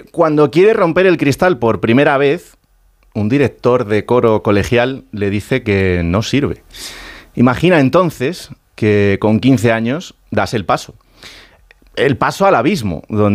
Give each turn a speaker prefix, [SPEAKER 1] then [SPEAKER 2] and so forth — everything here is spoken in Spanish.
[SPEAKER 1] Cuando quiere romper el cristal por primera vez, un director de coro colegial le dice que no sirve. Imagina entonces que con 15 años das el paso al abismo, donde